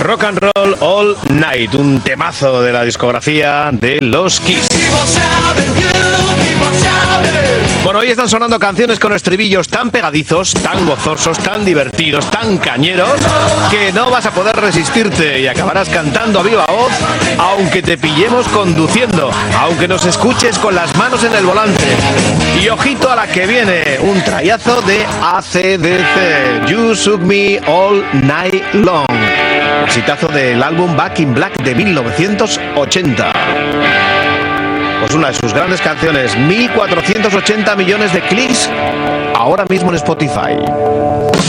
Rock and Roll All Night, un temazo de la discografía de los Kiss. Bueno, hoy están sonando canciones con estribillos tan pegadizos, tan gozosos, tan divertidos, tan cañeros, que no vas a poder resistirte y acabarás cantando a viva voz, aunque te pillemos conduciendo, aunque nos escuches con las manos en el volante. Y ojito a la que viene, un trayazo de AC/DC, You Shook Me All Night Long, exitazo del álbum Back in Black de 1980. Pues una de sus grandes canciones, 1480 millones de clics ahora mismo en Spotify.